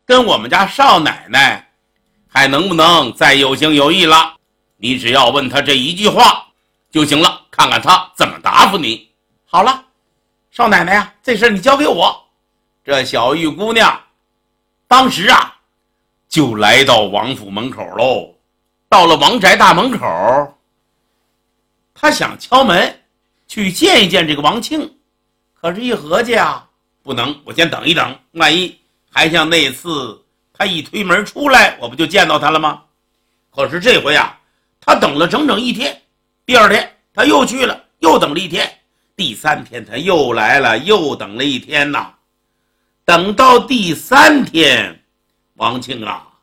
跟我们家少奶奶还能不能再有情有义了？你只要问她这一句话就行了，看看她怎么答复你。好了，少奶奶呀，这事你交给我。这小玉姑娘当时就来到王府门口喽。到了王宅大门口，她想敲门去见一见这个王庆，可是一合计不能，我先等一等，万一还像那次他一推门出来，我不就见到他了吗？可是这回他等了整整一天，第二天他又去了，又等了一天，第三天他又来了，又等了一天呐。等到第三天，王庆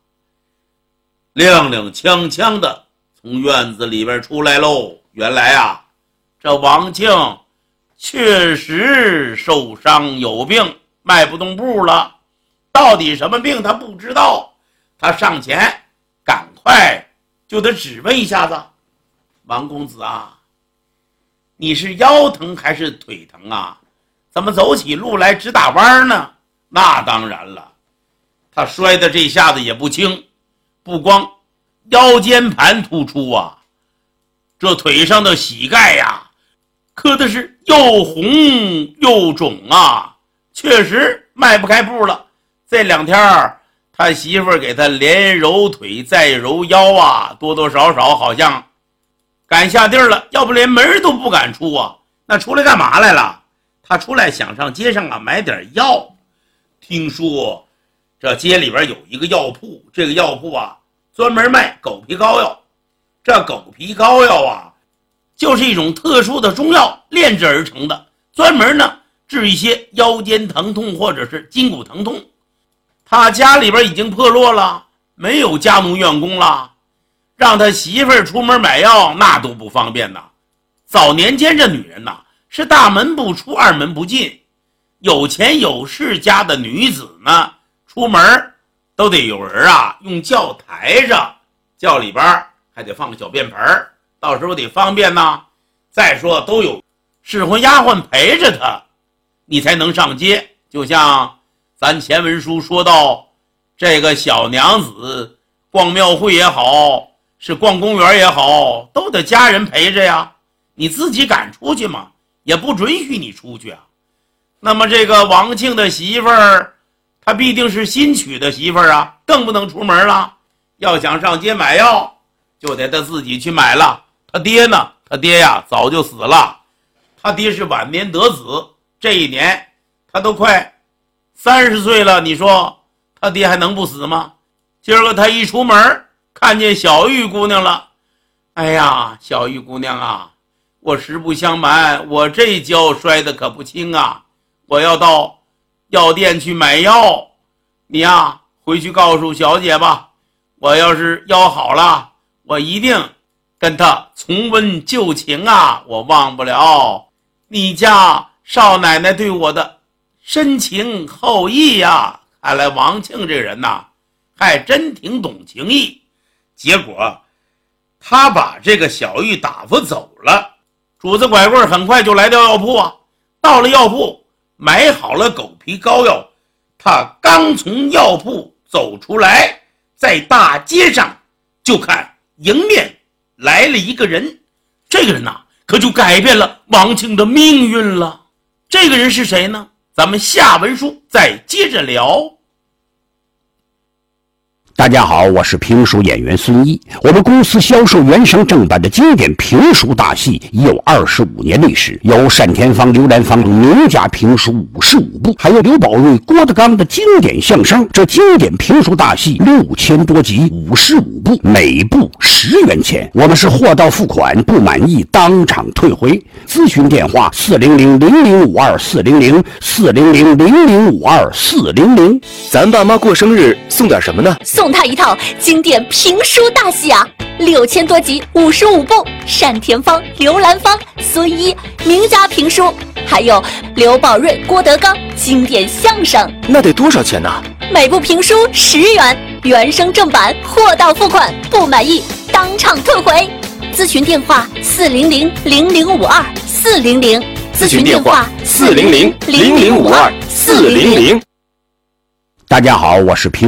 踉踉跄跄的从院子里边出来喽。原来这王庆确实受伤有病，迈不动步了。到底什么病他不知道，他上前赶快就得质问一下子。王公子你是腰疼还是腿疼怎么走起路来直打弯呢？那当然了，他摔的这下子也不轻，不光腰间盘突出这腿上的膝盖磕的是又红又肿确实迈不开步了。这两天他媳妇儿给他连揉腿再揉腰多多少少好像赶下地儿了，要不连门都不敢出那出来干嘛来了？他出来想上街上买点药。听说这街里边有一个药铺，这个药铺专门卖狗皮膏药。这狗皮膏药就是一种特殊的中药炼制而成的，专门治一些腰间疼痛或者是筋骨疼痛。他家里边已经破落了，没有家奴院工了，让他媳妇儿出门买药那都不方便早年间这女人是大门不出二门不进，有钱有势家的女子出门都得有人用轿抬着，轿里边还得放个小便盆，到时候得方便再说都有侍婚丫鬟陪着她，你才能上街。就像咱前文书说到，这个小娘子逛庙会也好，是逛公园也好，都得家人陪着你自己敢出去吗？也不准许你出去那么这个王庆的媳妇儿，她必定是新娶的媳妇儿更不能出门了。要想上街买药，就得他自己去买了。他爹呢？他爹早就死了，他爹是晚年得子，这一年他都快30岁了，你说他爹还能不死吗？今儿个他一出门看见小玉姑娘了，哎呀，小玉姑娘我实不相瞒，我这跤摔得可不轻我要到药店去买药，你回去告诉小姐吧，我要是腰好了，我一定跟她重温旧情我忘不了你家少奶奶对我的深情厚谊看来王庆这人还真挺懂情义。结果他把这个小玉打发走了，主子拐棍很快就来到药铺到了药铺买好了狗皮膏药，他刚从药铺走出来，在大街上就看迎面来了一个人，这个人可就改变了王庆的命运了。这个人是谁呢？咱们下文书再接着聊。 大家好，我是评书演员孙一。我们公司销售原声正版的经典评书大戏已有25年历史，有单田芳、刘兰芳名家评书55部，还有刘宝瑞、郭德纲的经典相声。这经典评书大戏6000多集，55部，每部10元钱。我们是货到付款，不满意当场退回。咨询电话400-0052-400，400-0052-400。 咱爸妈过生日送点什么呢？ 送他一套经典评书大戏6000多集55部，单田芳、刘兰芳、孙一名家评书，还有刘宝瑞、郭德纲经典相声。 那得多少钱呢？ 每部评书10元，原声正版，货到付款，不满意当场退回。咨询电话400-0052-400，咨询电话 400-0052-400。 大家好，我是评